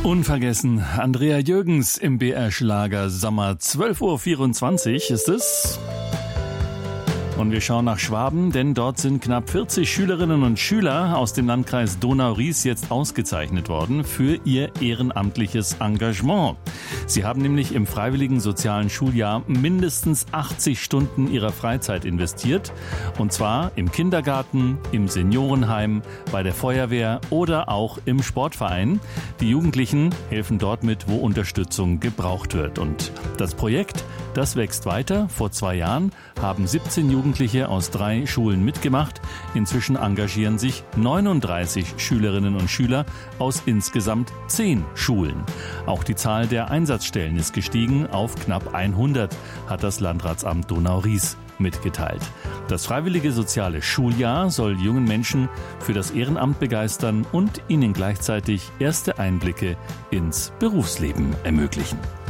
Unvergessen, Andrea Jürgens im BR-Schlager Sommer. 12:24 Uhr ist es. Und wir schauen nach Schwaben, denn dort sind knapp 40 Schülerinnen und Schüler aus dem Landkreis Donau-Ries jetzt ausgezeichnet worden für ihr ehrenamtliches Engagement. Sie haben nämlich im freiwilligen sozialen Schuljahr mindestens 80 Stunden ihrer Freizeit investiert. Und zwar im Kindergarten, im Seniorenheim, bei der Feuerwehr oder auch im Sportverein. Die Jugendlichen helfen dort mit, wo Unterstützung gebraucht wird. Und das Projekt, das wächst weiter. Vor 2 Jahren haben 17 Jugendliche aus 3 Schulen mitgemacht. Inzwischen engagieren sich 39 Schülerinnen und Schüler aus insgesamt 10 Schulen. Auch die Zahl der Einsatzstellen ist gestiegen auf knapp 100, hat das Landratsamt Donau-Ries mitgeteilt. Das freiwillige soziale Schuljahr soll jungen Menschen für das Ehrenamt begeistern und ihnen gleichzeitig erste Einblicke ins Berufsleben ermöglichen.